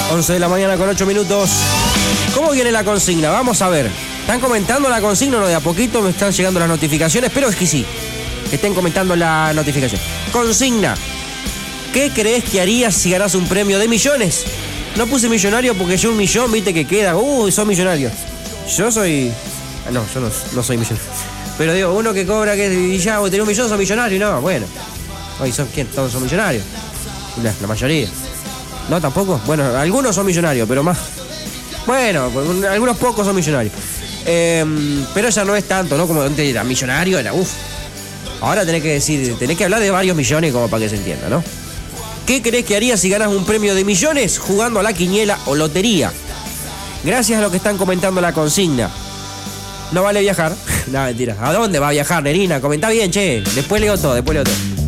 11 de la mañana con 8 minutos. ¿Cómo viene la consigna? Vamos a ver. ¿Están comentando la consigna o no? De a poquito me están llegando las notificaciones, pero es que sí, que estén comentando la notificación. Consigna. ¿Qué crees que harías si ganás un premio de millones? No puse millonario porque yo 1 millón, viste que queda. Son millonarios. Yo soy... No, yo no soy millonario. Pero digo, uno que cobra que ya tener 1 millón son millonarios. No, bueno. Hoy son ¿quién? Todos son millonarios. La mayoría. No, tampoco. Bueno, algunos son millonarios, pero más. Bueno, algunos pocos son millonarios. Pero ya no es tanto, ¿no? Como antes era millonario, era uff. Ahora tenés que hablar de varios millones como para que se entienda, ¿no? ¿Qué crees que harías si ganas un premio de millones jugando a la quiniela o lotería? Gracias a lo que están comentando la consigna. No vale viajar. No, mentira. ¿A dónde va a viajar, Nerina? Comentá bien, che. Después leo todo.